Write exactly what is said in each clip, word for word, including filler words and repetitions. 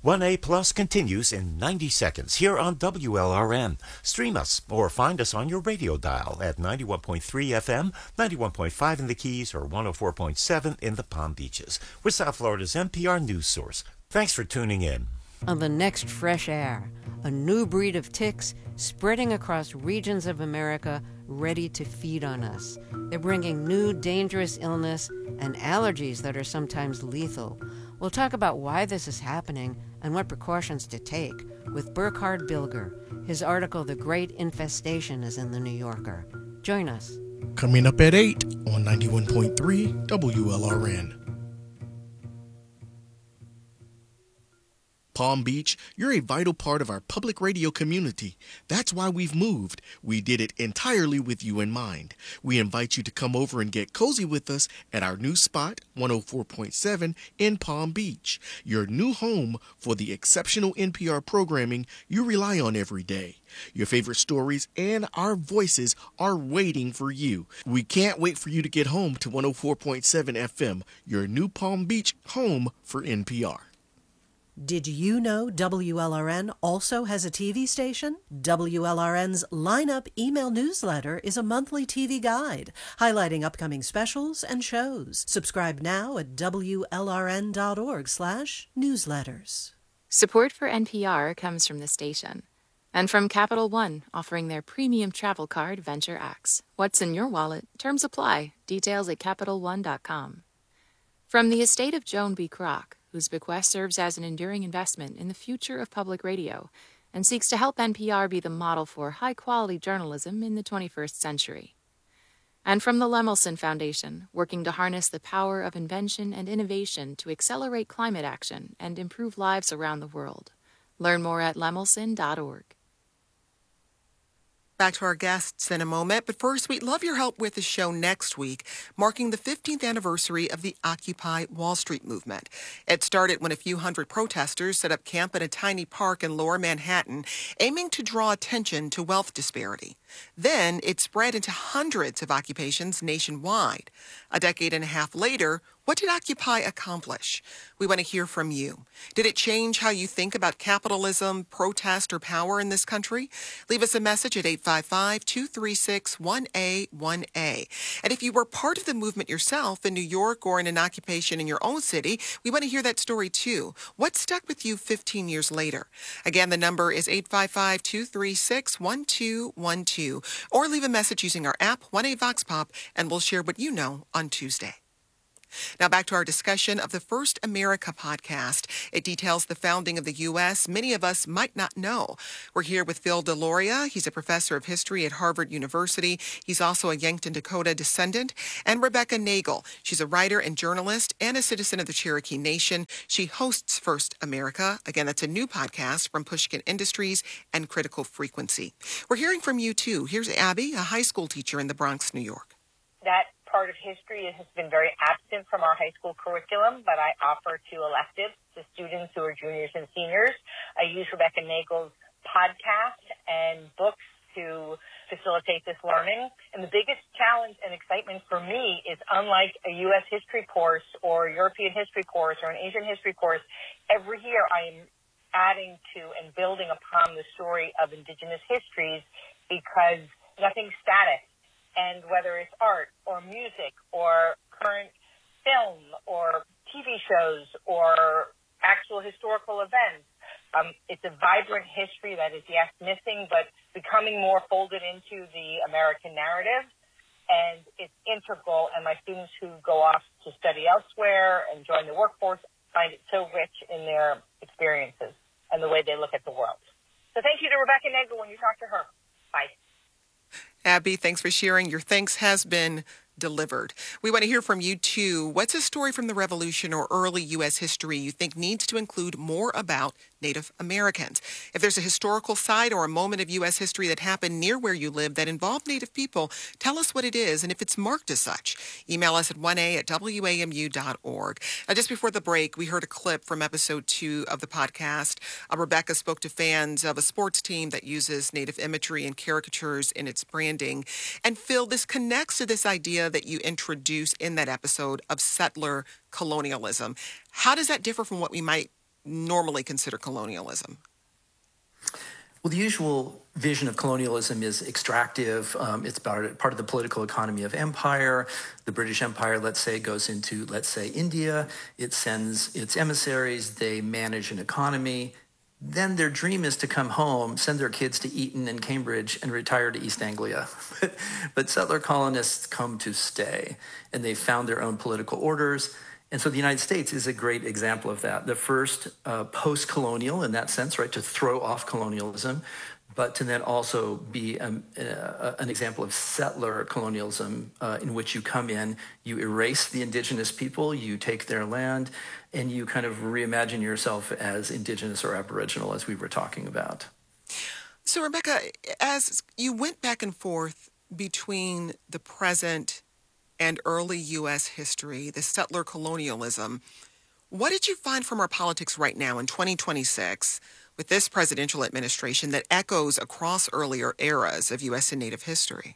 one A Plus continues in ninety seconds here on W L R N. Stream us or find us on your radio dial at ninety-one point three F M, ninety-one point five in the Keys, or one oh four point seven in the Palm Beaches. We're South Florida's N P R news source. Thanks for tuning in. On the next Fresh Air, a new breed of ticks spreading across regions of America ready to feed on us. They're bringing new dangerous illness and allergies that are sometimes lethal. We'll talk about why this is happening and what precautions to take with Burkhard Bilger. His article, The Great Infestation, is in The New Yorker. Join us. Coming up at eight on ninety-one point three W L R N. Palm Beach, you're a vital part of our public radio community. That's why we've moved. We did it entirely with you in mind. We invite you to come over and get cozy with us at our new spot, one oh four point seven in Palm Beach, your new home for the exceptional N P R programming you rely on every day. Your favorite stories and our voices are waiting for you. We can't wait for you to get home to one oh four point seven F M, your new Palm Beach home for N P R. Did you know W L R N also has a T V station? W L R N's Lineup email newsletter is a monthly T V guide highlighting upcoming specials and shows. Subscribe now at W L R N dot org slash newsletters. Support for N P R comes from the station and from Capital One, offering their premium travel card, Venture X. What's in your wallet? Terms apply. Details at Capital One dot com. From the estate of Joan B. Kroc, whose bequest serves as an enduring investment in the future of public radio and seeks to help N P R be the model for high-quality journalism in the twenty-first century. And from the Lemelson Foundation, working to harness the power of invention and innovation to accelerate climate action and improve lives around the world. Learn more at lemelson dot org. Back to our guests in a moment, but first, we'd love your help with the show next week, marking the fifteenth anniversary of the Occupy Wall Street movement. It started when a few hundred protesters set up camp in a tiny park in lower Manhattan, aiming to draw attention to wealth disparity. Then it spread into hundreds of occupations nationwide. A decade and a half later, what did Occupy accomplish? We want to hear from you. Did it change how you think about capitalism, protest, or power in this country? Leave us a message at eight five five, two three six, one A one A. And if you were part of the movement yourself in New York or in an occupation in your own city, we want to hear that story too. What stuck with you fifteen years later? Again, the number is eight five five, two three six, one two one two. Or leave a message using our app, one A Vox Pop, and we'll share what you know on Tuesday. Now back to our discussion of the First America podcast. It details the founding of the U S many of us might not know. We're here with Phil DeLoria. He's a professor of history at Harvard University. He's also a Yankton, Dakota descendant. And Rebecca Nagle. She's a writer and journalist and a citizen of the Cherokee Nation. She hosts First America. Again, that's a new podcast from Pushkin Industries and Critical Frequency. We're hearing from you, too. Here's Abby, a high school teacher in the Bronx, New York. That part of history has been very absent from our high school curriculum, but I offer to electives, to students who are juniors and seniors. I use Rebecca Nagle's podcast and books to facilitate this learning. And the biggest challenge and excitement for me is, unlike a U S history course or a European history course or an Asian history course, every year I am adding to and building upon the story of indigenous histories, because nothing's static. And whether it's art or music or current film or T V shows or actual historical events, um, it's a vibrant history that is, yes, missing, but becoming more folded into the American narrative. And it's integral, and my students who go off to study elsewhere and join the workforce find it so rich in their experiences and the way they look at the world. So thank you to Rebecca Nagle when you talk to her. Bye. Abby, thanks for sharing. Your thanks has been delivered. We want to hear from you, too. What's a story from the Revolution or early U S history you think needs to include more about Native Americans? If there's a historical site or a moment of U S history that happened near where you live that involved Native people, tell us what it is and if it's marked as such. Email us at one A at W A M U dot org. Now, just before the break, we heard a clip from episode two of the podcast. Uh, Rebecca spoke to fans of a sports team that uses Native imagery and caricatures in its branding. And Phil, this connects to this idea that you introduced in that episode of settler colonialism. How does that differ from what we might normally consider colonialism? Well, the usual vision of colonialism is extractive. Um, it's about part of the political economy of empire. The British Empire, let's say, goes into, let's say, India. It sends its emissaries. They manage an economy. Then their dream is to come home, send their kids to Eton and Cambridge, and retire to East Anglia. But settler colonists come to stay, and they found their own political orders. And so the United States is a great example of that. The first uh, post-colonial in that sense, right, to throw off colonialism, but to then also be um, uh, an example of settler colonialism uh, in which you come in, you erase the indigenous people, you take their land, and you kind of reimagine yourself as indigenous or aboriginal, as we were talking about. So, Rebecca, as you went back and forth between the present and early U S history, the settler colonialism, what did you find from our politics right now in twenty twenty-six with this presidential administration that echoes across earlier eras of U S and Native history?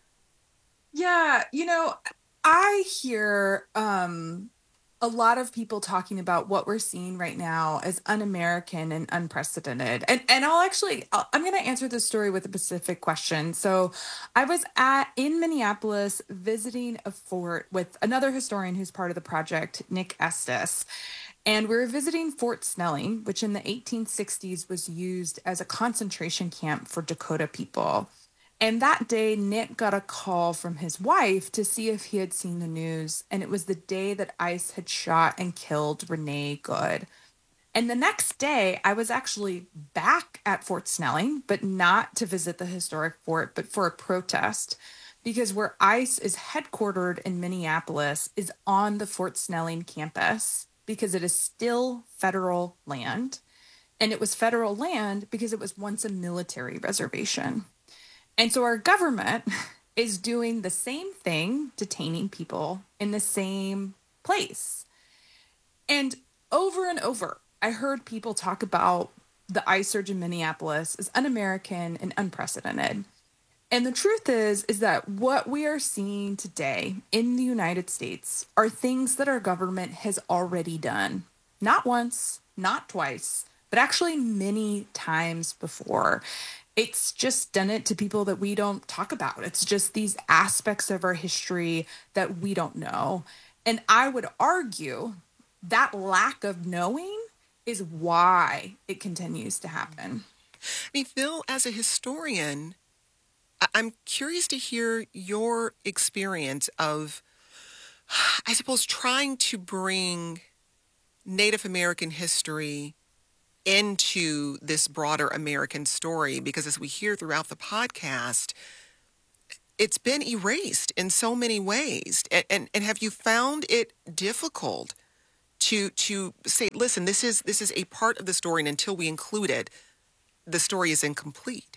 Yeah, you know, I hear um, a lot of people talking about what we're seeing right now as un-American and unprecedented. And and I'll actually, I'll, I'm going to answer this story with a specific question. So I was at in Minneapolis visiting a fort with another historian who's part of the project, Nick Estes. And we were visiting Fort Snelling, which in the eighteen sixties was used as a concentration camp for Dakota people. And that day, Nick got a call from his wife to see if he had seen the news. And it was the day that ICE had shot and killed Renee Good. And the next day, I was actually back at Fort Snelling, but not to visit the historic fort, but for a protest. Because where ICE is headquartered in Minneapolis is on the Fort Snelling campus, because it is still federal land. And it was federal land because it was once a military reservation. And so our government is doing the same thing, detaining people in the same place. And over and over, I heard people talk about the ICE surge in Minneapolis as un-American and unprecedented. And the truth is, is that what we are seeing today in the United States are things that our government has already done. Not once, not twice, but actually many times before. It's just done it to people that we don't talk about. It's just these aspects of our history that we don't know. And I would argue that lack of knowing is why it continues to happen. I mean, Phil, as a historian, I'm curious to hear your experience of, I suppose, trying to bring Native American history into this broader American story, because as we hear throughout the podcast, it's been erased in so many ways. And, and, and have you found it difficult to to say, listen, this is this is a part of the story, and until we include it, the story is incomplete?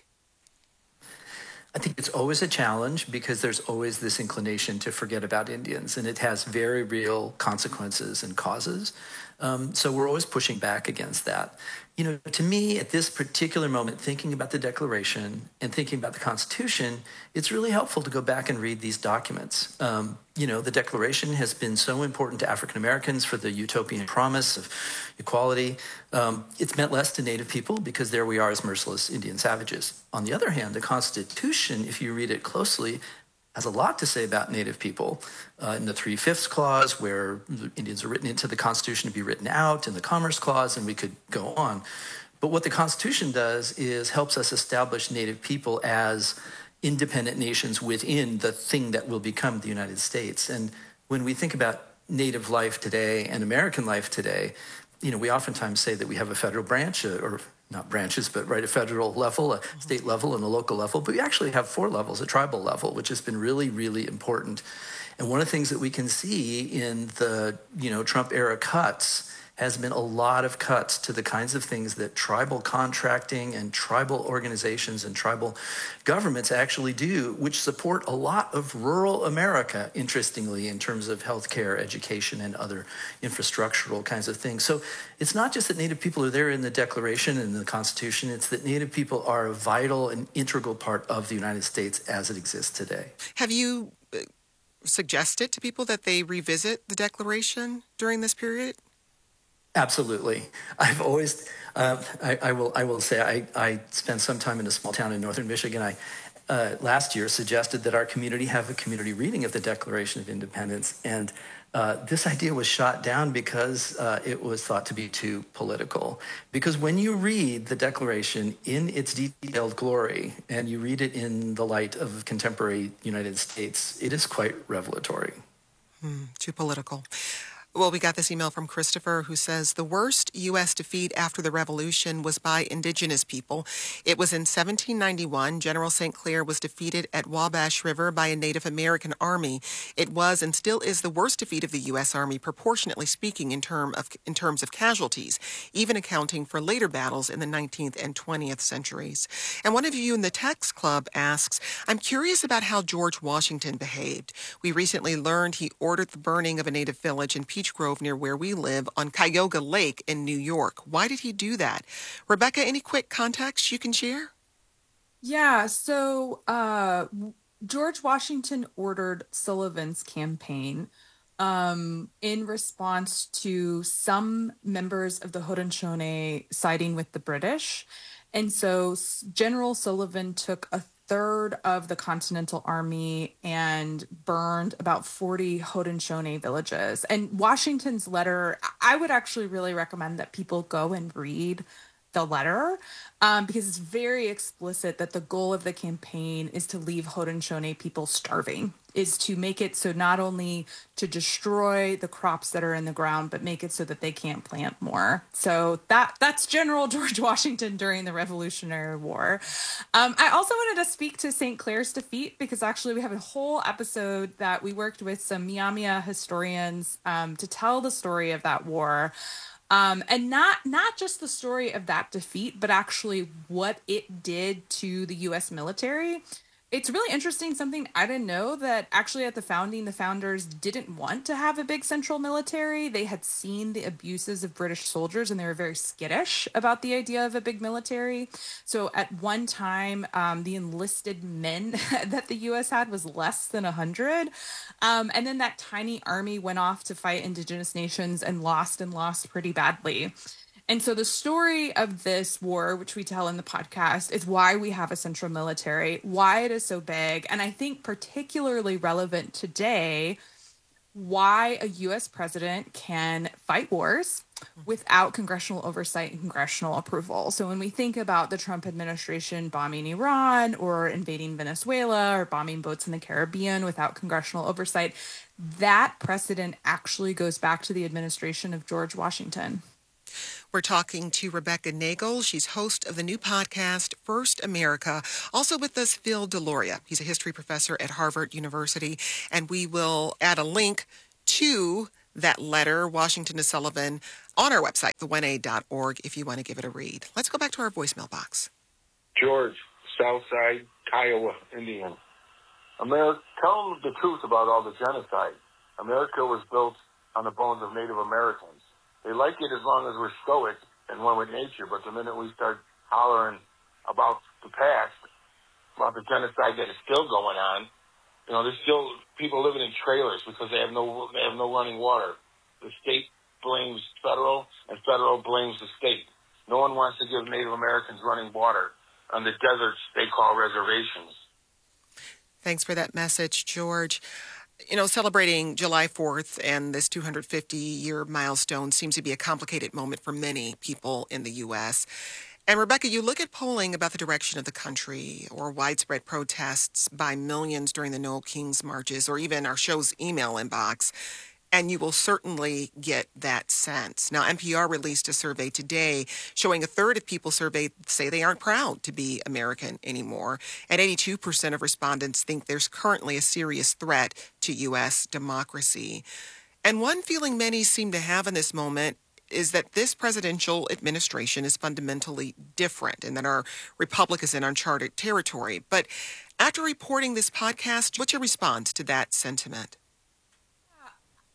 I think it's always a challenge because there's always this inclination to forget about Indians, and it has very real consequences and causes. Um, so we're always pushing back against that. You know, to me, at this particular moment, thinking about the Declaration and thinking about the Constitution, it's really helpful to go back and read these documents. Um, you know, the Declaration has been so important to African Americans for the utopian promise of equality. Um, it's meant less to Native people because there we are as merciless Indian savages. On the other hand, the Constitution, if you read it closely, has a lot to say about Native people uh, in the Three-Fifths Clause, where the Indians are written into the Constitution to be written out, in the Commerce Clause, and we could go on. But what the Constitution does is helps us establish Native people as independent nations within the thing that will become the United States. And when we think about Native life today and American life today, you know, we oftentimes say that we have a federal branch, uh, or not branches, but right, a federal level, a state level, and a local level. But we actually have four levels, a tribal level, which has been really, really important. And one of the things that we can see in the, you know, Trump era cuts has been a lot of cuts to the kinds of things that tribal contracting and tribal organizations and tribal governments actually do, which support a lot of rural America, interestingly, in terms of healthcare, education, and other infrastructural kinds of things. So it's not just that Native people are there in the Declaration and the Constitution, it's that Native people are a vital and integral part of the United States as it exists today. Have you uh, suggested to people that they revisit the Declaration during this period? Absolutely. I've always, uh, I, I will I will say, I, I spent some time in a small town in northern Michigan. I uh, last year suggested that our community have a community reading of the Declaration of Independence. And uh, this idea was shot down because uh, it was thought to be too political. Because when you read the Declaration in its detailed glory, and you read it in the light of contemporary United States, it is quite revelatory. Hmm, too political. Well, we got this email from Christopher who says the worst U S defeat after the revolution was by indigenous people. It was in seventeen ninety-one. General Saint Clair was defeated at Wabash River by a Native American army. It was and still is the worst defeat of the U S Army, proportionately speaking, in, term of, in terms of casualties, even accounting for later battles in the nineteenth and twentieth centuries. And one of you in the text club asks, I'm curious about how George Washington behaved. We recently learned he ordered the burning of a native village in Peach Grove near where we live on Cuyahoga Lake in New York. Why did he do that? Rebecca, any quick context you can share? Yeah, so uh, George Washington ordered Sullivan's campaign um, in response to some members of the Haudenosaunee siding with the British. And so General Sullivan took a third of the Continental Army and burned about forty Haudenosaunee villages. And Washington's letter, I would actually really recommend that people go and read the letter um, because it's very explicit that the goal of the campaign is to leave Haudenosaunee people starving, is to make it so not only to destroy the crops that are in the ground, but make it so that they can't plant more. So that that's General George Washington during the Revolutionary War. Um, I also wanted to speak to Saint Clair's defeat because actually we have a whole episode that we worked with some Miamia historians um, to tell the story of that war. Um, and not not just the story of that defeat, but actually what it did to the U S military. It's really interesting, something I didn't know, that actually at the founding, the founders didn't want to have a big central military. They had seen the abuses of British soldiers and they were very skittish about the idea of a big military. So at one time, um, the enlisted men that the U S had was less than one hundred. Um, and then that tiny army went off to fight indigenous nations and lost and lost pretty badly. And so the story of this war, which we tell in the podcast, is why we have a central military, why it is so big, and I think particularly relevant today, why a U S president can fight wars without congressional oversight and congressional approval. So when we think about the Trump administration bombing Iran or invading Venezuela or bombing boats in the Caribbean without congressional oversight, that precedent actually goes back to the administration of George Washington. We're talking to Rebecca Nagle. She's host of the new podcast, First America. Also with us, Phil DeLoria. He's a history professor at Harvard University. And we will add a link to that letter, Washington to Sullivan, on our website, the one a dot org, if you want to give it a read. Let's go back to our voicemail box. George, Southside, Kiowa, Indiana. America, tell them the truth about all the genocide. America was built on the bones of Native Americans. They like it as long as we're stoic and one with nature, but the minute we start hollering about the past, about the genocide that is still going on, you know, there's still people living in trailers because they have no they have no running water. The state blames federal, and federal blames the state. No one wants to give Native Americans running water on the deserts they call reservations. Thanks for that message, George. You know, celebrating July fourth and this two hundred fifty year milestone seems to be a complicated moment for many people in the U S. And Rebecca, you look at polling about the direction of the country or widespread protests by millions during the No Kings marches or even our show's email inbox, and you will certainly get that sense. Now, N P R released a survey today showing a third of people surveyed say they aren't proud to be American anymore, and eighty-two percent of respondents think there's currently a serious threat to U S democracy. And one feeling many seem to have in this moment is that this presidential administration is fundamentally different and that our republic is in uncharted territory. But after reporting this podcast, what's your response to that sentiment?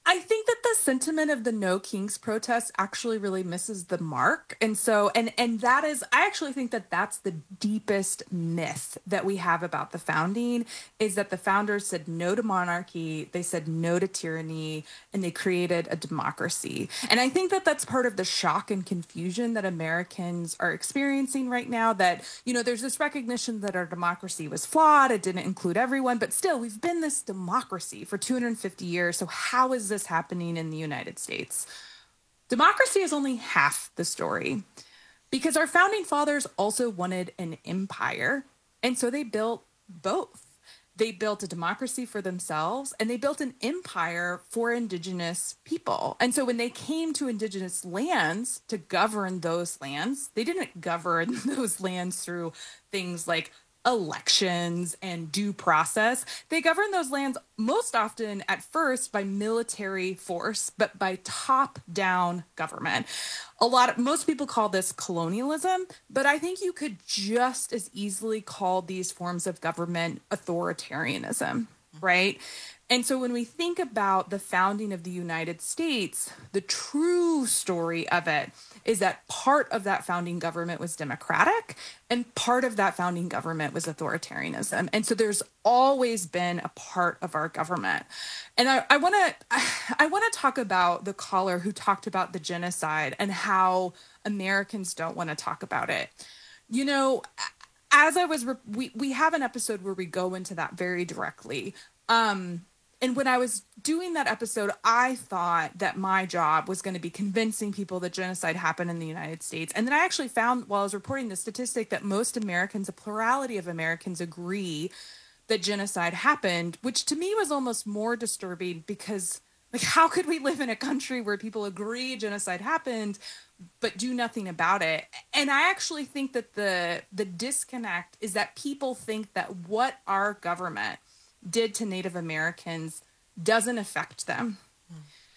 I think that the sentiment of the No Kings protest actually really misses the mark. And so, and and that is, I actually think that that's the deepest myth that we have about the founding, is that the founders said no to monarchy, they said no to tyranny, and they created a democracy. And I think that that's part of the shock and confusion that Americans are experiencing right now, that, you know, there's this recognition that our democracy was flawed, it didn't include everyone, but still, we've been this democracy for two hundred fifty years. So how is this happening in the United States? Democracy is only half the story, because our founding fathers also wanted an empire. And so they built both. They built a democracy for themselves, and they built an empire for indigenous people. And so when they came to indigenous lands to govern those lands, they didn't govern those lands through things like elections and due process. They govern those lands most often at first by military force, but by top-down government. A lot of most people call this colonialism, but I think you could just as easily call these forms of government authoritarianism, right? And so when we think about the founding of the United States, the true story of it is that part of that founding government was democratic and part of that founding government was authoritarianism. And so there's always been a part of our government. And I, I want to I want to talk about the caller who talked about the genocide and how Americans don't want to talk about it. You know, as I was, re- we, we have an episode where we go into that very directly. Um, And when I was doing that episode, I thought that my job was going to be convincing people that genocide happened in the United States. And then I actually found, while I was reporting the statistic, that most Americans, a plurality of Americans, agree that genocide happened, which to me was almost more disturbing, because, like, how could we live in a country where people agree genocide happened but do nothing about it? And I actually think that the the disconnect is that people think that what our government did to Native Americans doesn't affect them. Mm.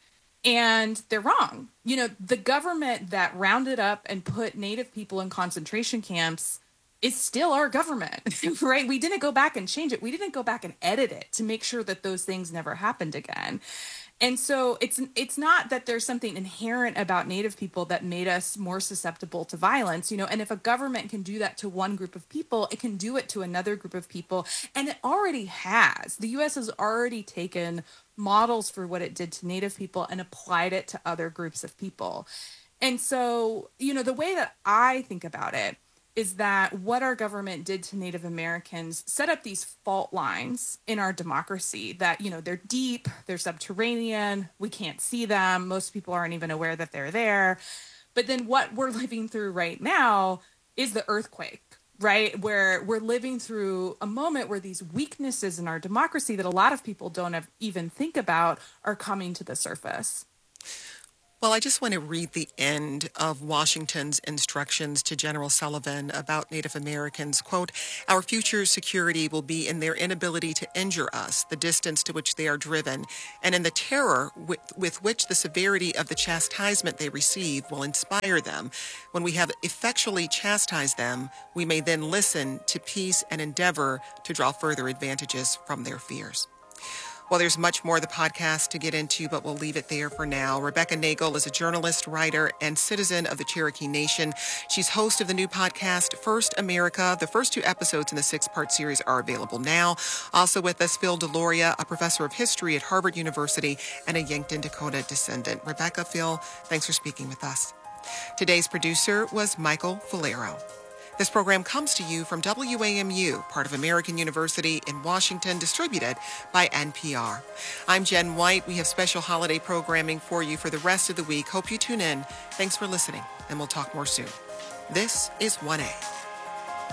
And they're wrong. You know, the government that rounded up and put Native people in concentration camps is still our government, right? We didn't go back and change it. We didn't go back and edit it to make sure that those things never happened again. And so it's it's not that there's something inherent about Native people that made us more susceptible to violence, you know, and if a government can do that to one group of people, it can do it to another group of people. And it already has. The U S has already taken models for what it did to Native people and applied it to other groups of people. And so, you know, the way that I think about it is that what our government did to Native Americans set up these fault lines in our democracy that, you know, they're deep, they're subterranean, we can't see them, most people aren't even aware that they're there. But then what we're living through right now is the earthquake, right? Where we're living through a moment where these weaknesses in our democracy that a lot of people don't have, even think about, are coming to the surface. Well, I just want to read the end of Washington's instructions to General Sullivan about Native Americans. Quote, "Our future security will be in their inability to injure us, the distance to which they are driven, and in the terror with, with which the severity of the chastisement they receive will inspire them. When we have effectually chastised them, we may then listen to peace and endeavor to draw further advantages from their fears." Well, there's much more of the podcast to get into, but we'll leave it there for now. Rebecca Nagle is a journalist, writer, and citizen of the Cherokee Nation. She's host of the new podcast, First America. The first two episodes in the six-part series are available now. Also with us, Phil DeLoria, a professor of history at Harvard University and a Yankton, Dakota descendant. Rebecca, Phil, thanks for speaking with us. Today's producer was Michael Valero. This program comes to you from W A M U, part of American University in Washington, distributed by N P R. I'm Jen White. We have special holiday programming for you for the rest of the week. Hope you tune in. Thanks for listening, and we'll talk more soon. This is one A.